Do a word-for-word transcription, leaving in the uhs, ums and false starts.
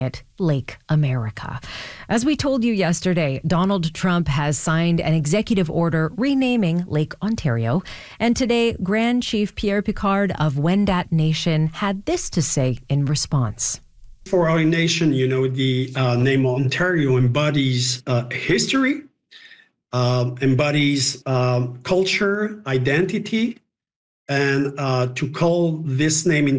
it Lake America. As we told you yesterday, Donald Trump has signed an executive order renaming Lake Ontario. And today, Grand Chief Pierre Picard of Wendat Nation had this to say in response. For our nation, you know, the uh, name Ontario embodies uh, history, uh, embodies uh, culture, identity, and uh, to call this name in